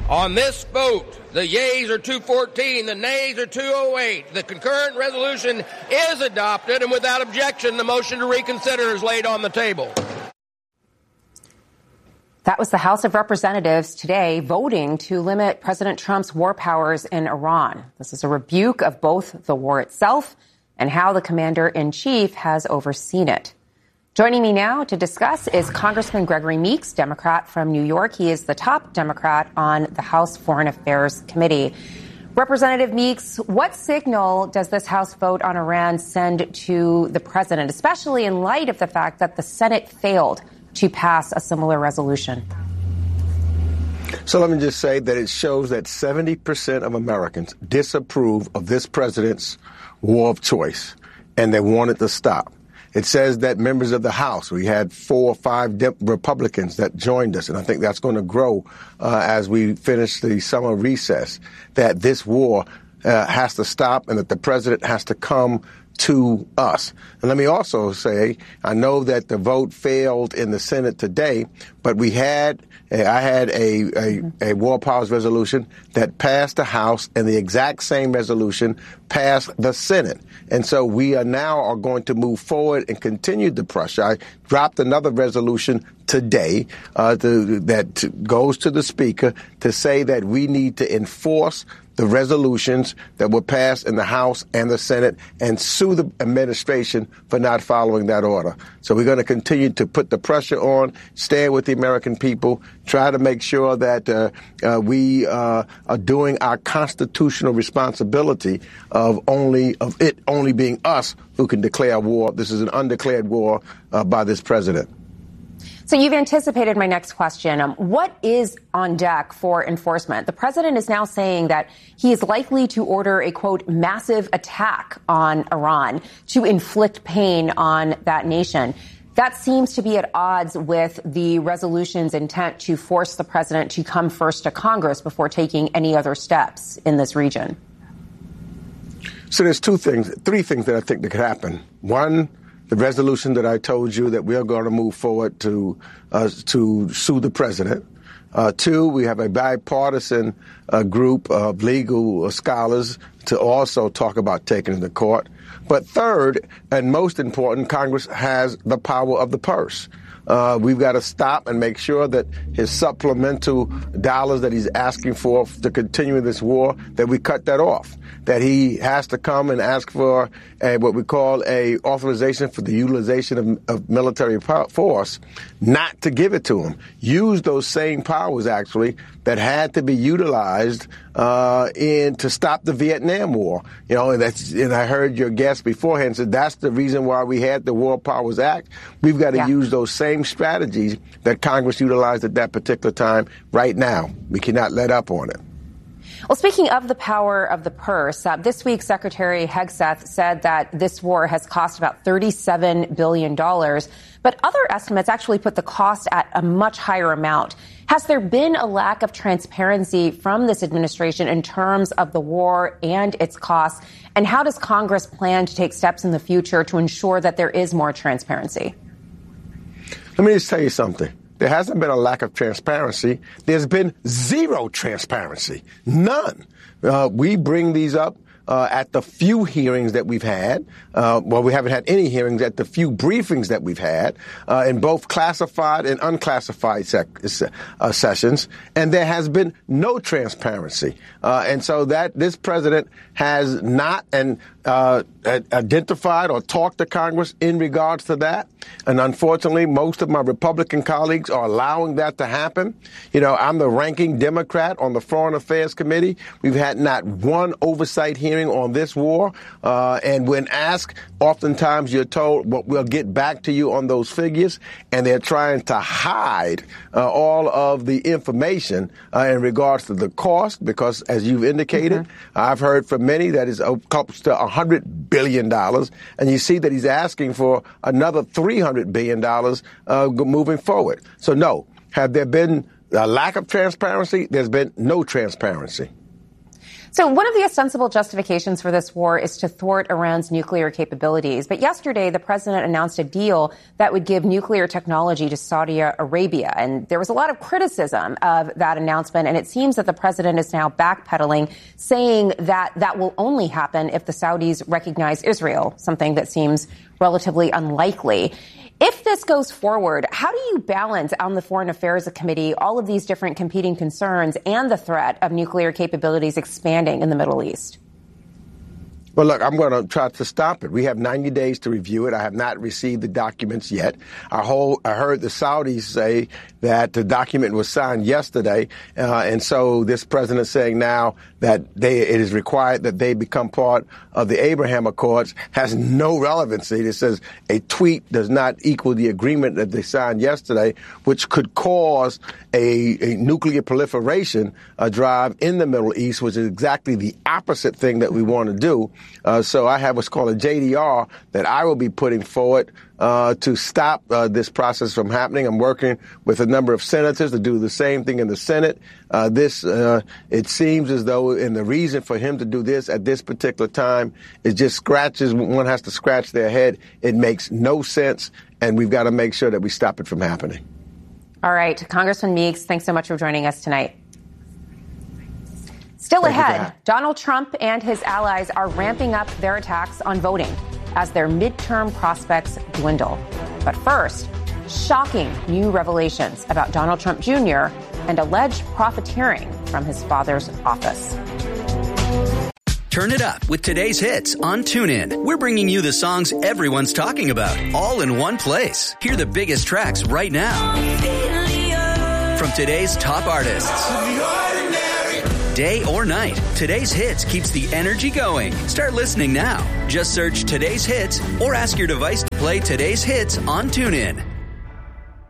On this vote, the yeas are 214, the nays are 208. The concurrent resolution is adopted, and without objection, the motion to reconsider is laid on the table. That was the House of Representatives today voting to limit President Trump's war powers in Iran. This is a rebuke of both the war itself and how the commander-in-chief has overseen it. Joining me now to discuss is Congressman Gregory Meeks, Democrat from New York. He is the top Democrat on the House Foreign Affairs Committee. Representative Meeks, what signal does this House vote on Iran send to the president, especially in light of the fact that the Senate failed to pass a similar resolution? So let me just say that it shows that 70% of Americans disapprove of this president's war of choice, and they want it to stop. It says that members of the House, we had 4 or 5 Republicans that joined us, and I think that's going to grow as we finish the summer recess, that this war has to stop and that the president has to come to us. And let me also say, I know that the vote failed in the Senate today, but I had a war powers resolution that passed the House, and the exact same resolution passed the Senate. And so we are going to move forward and continue the pressure. I dropped another resolution today that goes to the Speaker to say that we need to enforce the resolutions that were passed in the House and the Senate and sue the administration for not following that order. So we're going to continue to put the pressure on, stand with the American people, try to make sure that we are doing our constitutional responsibility of it only being us who can declare war. This is an undeclared war by this president. So you've anticipated my next question. What is on deck for enforcement? The president is now saying that he is likely to order a, quote, massive attack on Iran to inflict pain on that nation. That seems to be at odds with the resolution's intent to force the president to come first to Congress before taking any other steps in this region. So there's three things that I think that could happen. One, the resolution that I told you that we are going to move forward to sue the president. 2, we have a bipartisan group of legal scholars to also talk about taking it to court. But third, and most important, Congress has the power of the purse. We've got to stop and make sure that his supplemental dollars that he's asking for to continue this war, that we cut that off. That he has to come and ask for what we call a authorization for the utilization of military force, not to give it to him. Use those same powers, actually, that had to be utilized to stop the Vietnam War. And I heard your guest beforehand said that's the reason why we had the War Powers Act. We've got to use those same strategies that Congress utilized at that particular time right now. We cannot let up on it. Well, speaking of the power of the purse, this week Secretary Hegseth said that this war has cost about $37 billion, but other estimates actually put the cost at a much higher amount. Has there been a lack of transparency from this administration in terms of the war and its costs? And how does Congress plan to take steps in the future to ensure that there is more transparency? Let me just tell you something. There hasn't been a lack of transparency. There's been zero transparency. None. We bring these up at the few hearings that we've had. We haven't had any hearings at the few briefings that we've had in both classified and unclassified sessions. And there has been no transparency. And so that this president has not identified or talked to Congress in regards to that. And unfortunately, most of my Republican colleagues are allowing that to happen. I'm the ranking Democrat on the Foreign Affairs Committee. We've had not one oversight hearing on this war. And when asked, oftentimes you're told, well, we'll get back to you on those figures. And they're trying to hide all of the information in regards to the cost, because as you've indicated, I've heard from many that is close to $100 billion. And you see that he's asking for another $300 billion moving forward. So no, have there been a lack of transparency? There's been no transparency. So one of the ostensible justifications for this war is to thwart Iran's nuclear capabilities. But yesterday, the president announced a deal that would give nuclear technology to Saudi Arabia. And there was a lot of criticism of that announcement. And it seems that the president is now backpedaling, saying that that will only happen if the Saudis recognize Israel, something that seems relatively unlikely. If this goes forward, how do you balance on the Foreign Affairs Committee all of these different competing concerns and the threat of nuclear capabilities expanding in the Middle East? Well, look, I'm going to try to stop it. We have 90 days to review it. I have not received the documents yet. I heard the Saudis say that the document was signed yesterday, and so this president saying now that it is required that they become part of the Abraham Accords has no relevancy. It says a tweet does not equal the agreement that they signed yesterday, which could cause a nuclear proliferation drive in the Middle East, which is exactly the opposite thing that we want to do. So I have what's called a JDR that I will be putting forward to stop this process from happening. I'm working with a number of senators to do the same thing in the Senate. It seems as though, and the reason for him to do this at this particular time is just one has to scratch their head. It makes no sense, and we've got to make sure that we stop it from happening. All right. Congressman Meeks, thanks so much for joining us tonight. Still ahead, Donald Trump and his allies are ramping up their attacks on voting as their midterm prospects dwindle. But first, shocking new revelations about Donald Trump Jr. and alleged profiteering from his father's office. Turn it up with today's hits on TuneIn. We're bringing you the songs everyone's talking about, all in one place. Hear the biggest tracks right now from today's top artists. Day or night, today's hits keeps the energy going. Start listening now. Just search today's hits or ask your device to play today's hits on TuneIn.